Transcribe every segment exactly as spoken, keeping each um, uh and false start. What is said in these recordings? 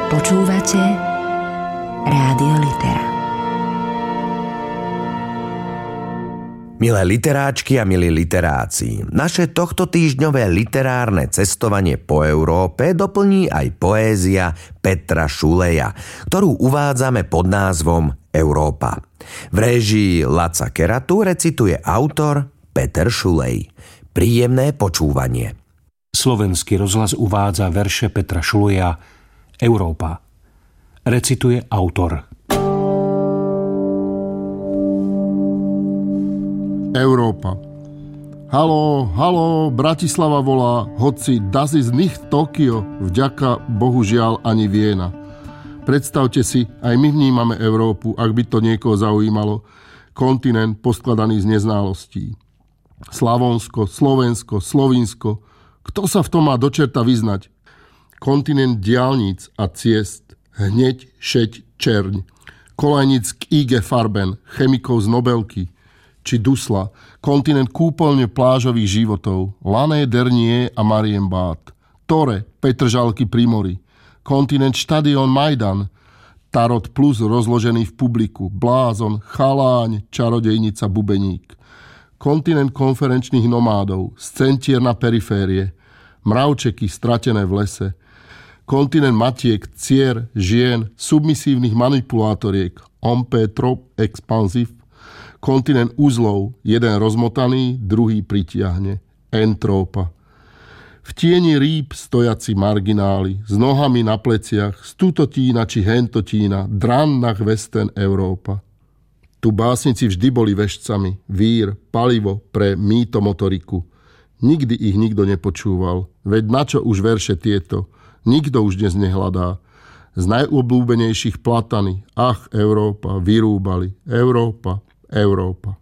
Počúvate Rádio Litera. Milé literáčky a milí literáci, naše tohto týždňové literárne cestovanie po Európe doplní aj poézia Petra Šuleja, ktorú uvádzame pod názvom Európa. V réžii Laca Keratu recituje autor Peter Šulej. Príjemné počúvanie. Slovenský rozhlas uvádza verše Petra Šuleja Európa. Recituje autor. Európa. Haló, haló, Bratislava volá, hoci das ist nicht Tokio, vďaka bohužiaľ ani Viena. Predstavte si, aj my vnímame Európu, ak by to niekoho zaujímalo, kontinent poskladaný z neznalostí. Slavonsko, Slovensko, Slovinsko, kto sa v tom má do čerta vyznať? Kontinent diaľnic a ciest, hneď, šeť, čerň, kolajnic k í gé Farben, chemikov z Nobelky, či Dusla, kontinent kúpeľne plážových životov, Lané, Dernier a Marienbad, Tore, Petržalky pri mori, kontinent štadión Majdan, Tarot plus rozložený v publiku, Blázon, Chaláň, čarodejnica Bubeník, kontinent konferenčných nomádov, z centier na periférie, mravčeky stratené v lese, kontinent matiek, cier, žien, submisívnych manipulátoriek, ompé, trop, expanzív, kontinent uzlov, jeden rozmotaný, druhý pritiahne, entrópa. V tieni rýb stojaci margináli, s nohami na pleciach, stutotína či hentotína, dran nach Westen Európa. Tu básnici vždy boli veštcami, vír, palivo pre mýtomotoriku. Nikdy ich nikto nepočúval, veď načo už verše tieto, nikto už dnes nehľadá. Z najobľúbenejších platany, ach, Európa, vyrúbali, Európa, Európa.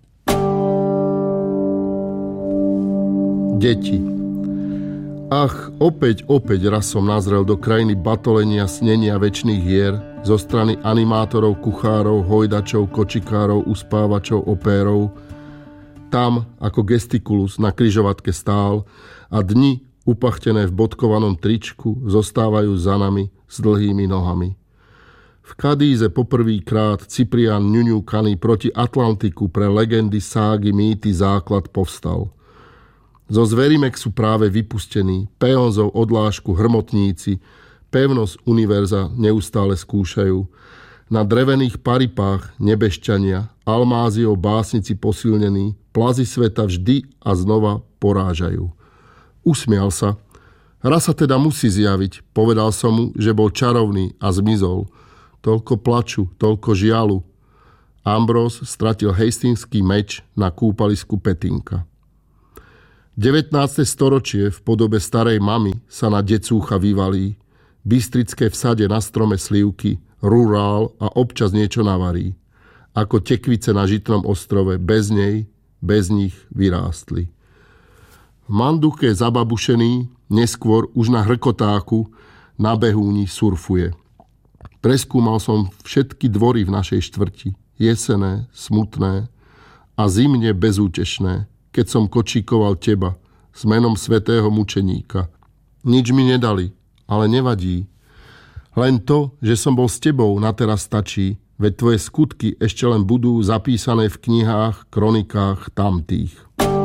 Deti. Ach, opäť, opäť raz som nazrel do krajiny batolenia, snenia večných hier zo strany animátorov, kuchárov, hojdačov, kočikárov, uspávačov, opérov. Tam, ako gestikulus na križovatke stál a dni, upachtené v bodkovanom tričku, zostávajú za nami s dlhými nohami. V Kadíze poprvýkrát Cyprian ňuňúkaný proti Atlantiku pre legendy, ságy, mýty základ povstal. Zo Zverimexu práve vypustení, peónzov odlášku hrmotníci, pevnosť univerza neustále skúšajú. Na drevených paripách nebešťania, almáziou básnici posilnení, plazy sveta vždy a znova porážajú. Usmial sa. Raz sa teda musí zjaviť, povedal som mu, že bol čarovný a zmizol. Toľko plaču, toľko žialu. Ambrose stratil hastingský meč na kúpalisku Petinka. devätnáste storočie v podobe starej mamy sa na decúcha vyvalí. Bystrické vsade na strome slivky, rurál a občas niečo navarí. Ako tekvice na žitnom ostrove, bez nej, bez nich vyrástli. V Manduche zababušený, neskôr už na hrkotáku, na behúni surfuje. Preskúmal som všetky dvory v našej štvrti, jesené, smutné a zimne bezútešné, keď som kočíkoval teba s menom svätého mučeníka. Nič mi nedali, ale nevadí. Len to, že som bol s tebou, na teraz stačí, veď tvoje skutky ešte len budú zapísané v knihách, kronikách tamtých.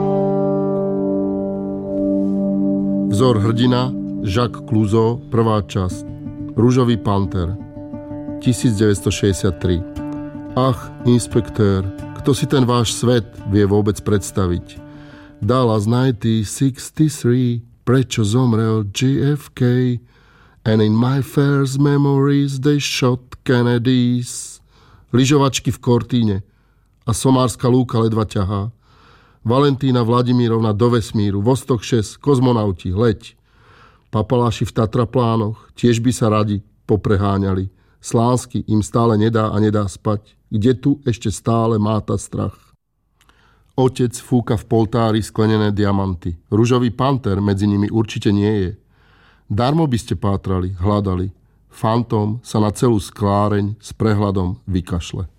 Vzor hrdina, Jacques Clouseau, prvá časť. Ružový panter, devätnásťstošesťdesiattri. Ach, inspektér, kto si ten váš svet vie vôbec predstaviť? Dallas devätnásť šesťdesiattri, prečo zomrel J F K? And in my first memories they shot Kennedys. Lyžovačky v Kortíne a somárska lúka ledva ťahá. Valentína Vladimírovna do vesmíru, Vostok šesť, kozmonauti, leď. Papaláši v Tatraplánoch tiež by sa radi popreháňali. Slánský im stále nedá a nedá spať, kde tu ešte stále máta strach. Otec fúka v poltári sklenené diamanty. Ružový panter medzi nimi určite nie je. Darmo by ste pátrali, hľadali. Fantom sa na celú skláreň s prehľadom vykašle.